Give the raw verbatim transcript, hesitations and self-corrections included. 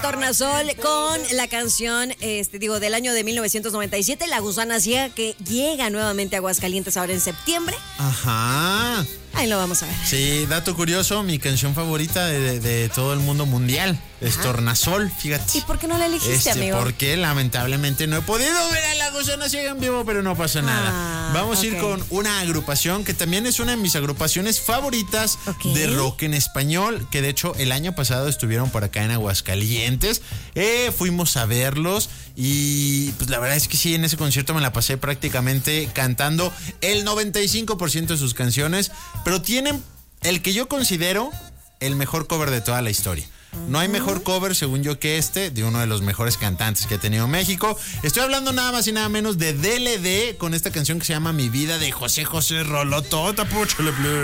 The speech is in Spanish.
Tornasol con la canción, este digo, del año de mil novecientos noventa y siete, La Gusana Ciega, que llega nuevamente a Aguascalientes ahora en septiembre. Ajá. Ahí lo vamos a ver. Sí, dato curioso, mi canción favorita de, de, de todo el mundo mundial es Ajá. Tornasol, fíjate. ¿Y por qué no la elegiste, este, amigo? Porque lamentablemente no he podido ver a La Gusana Ciega en vivo, pero no pasa nada. Ah, Vamos a ir ok. con una agrupación que también es una de mis agrupaciones favoritas Ok. de rock en español, que de hecho el año pasado estuvieron por acá en Aguascalientes. Eh, fuimos a verlos y pues la verdad es que sí, en ese concierto me la pasé prácticamente cantando el noventa y cinco por ciento de sus canciones, pero tienen el que yo considero el mejor cover de toda la historia. No hay mejor cover, según yo, que este, de uno de los mejores cantantes que ha tenido México. Estoy hablando nada más y nada menos de D L D, con esta canción que se llama Mi Vida, de José José Rolotota.